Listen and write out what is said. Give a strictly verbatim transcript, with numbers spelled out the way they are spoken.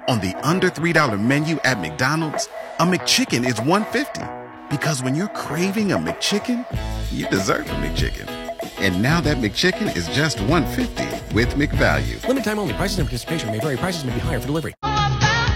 On the under three dollar menu at McDonald's, a McChicken is one dollar fifty. Because when you're craving a McChicken, you deserve a McChicken. And now that McChicken is just one dollar fifty with McValue. Limited time only. Prices and participation may vary. Prices may be higher for delivery.